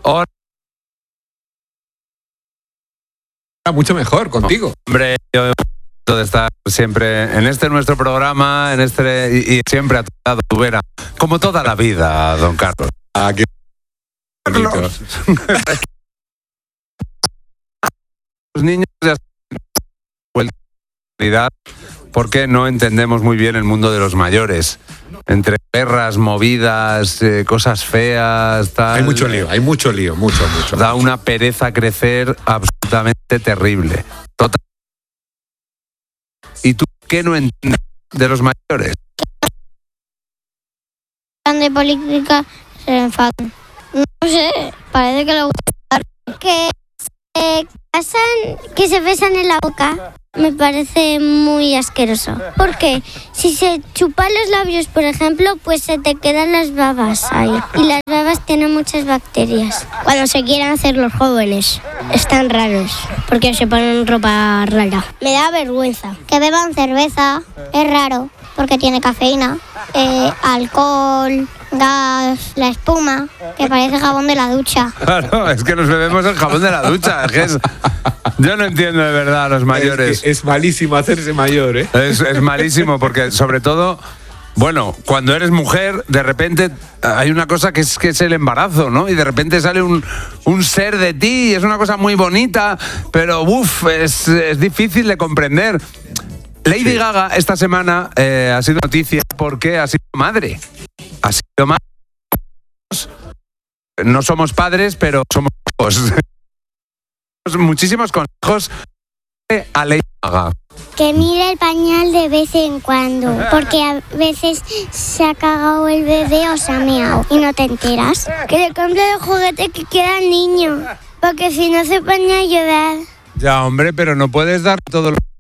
Ahora, mucho mejor contigo. hombre, yo de estar siempre en nuestro programa, y siempre a tu lado, tu vera, como toda la vida, don Carlos. Ah, qué bonito. Los niños ya están porque no entendemos muy bien el mundo de los mayores. Entre guerras, movidas, cosas feas, tal. Hay mucho lío, mucho. Da una pereza crecer absolutamente terrible. Total. ¿Y tú qué no entiendes de los mayores? De política se enfadan. No sé, parece que le gusta. Que se casan, que se besan en la boca, me parece muy asqueroso. Porque si se chupan los labios, por ejemplo, pues se te quedan las babas ahí. Y las babas tienen muchas bacterias. Cuando se quieren hacer los jóvenes, están raros, porque se ponen ropa rara. Me da vergüenza. Que beban cerveza es raro, porque tiene cafeína, alcohol, gas, la espuma, que parece jabón de la ducha. Claro, es que nos bebemos el jabón de la ducha. Yo no entiendo de verdad a los mayores. Es malísimo hacerse mayor, ¿eh? Es malísimo porque, sobre todo, bueno, cuando eres mujer, de repente hay una cosa que es el embarazo, ¿no? Y de repente sale un ser de ti y es una cosa muy bonita, pero es difícil de comprender. Lady Gaga esta semana ha sido noticia porque ha sido madre. Ha sido madre. No somos padres, pero somos hijos. Muchísimos consejos a Lady Gaga. Que mire el pañal de vez en cuando, porque a veces se ha cagado el bebé o se ha meado y no te enteras. Que le compre el juguete que quiera al niño, porque si no se pone a llorar. Ya, hombre, pero no puedes dar todo lo